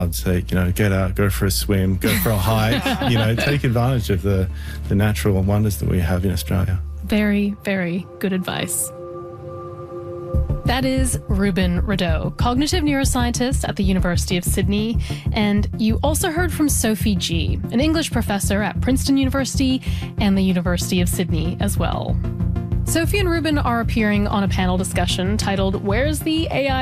I'd say, get out, go for a swim, go for a hike, take advantage of the natural wonders that we have in Australia. Very, very good advice. That is Ruben Rideau, cognitive neuroscientist at the University of Sydney. And you also heard from Sophie Gee, an English professor at Princeton University and the University of Sydney as well. Sophie and Ruben are appearing on a panel discussion titled "Where's the AI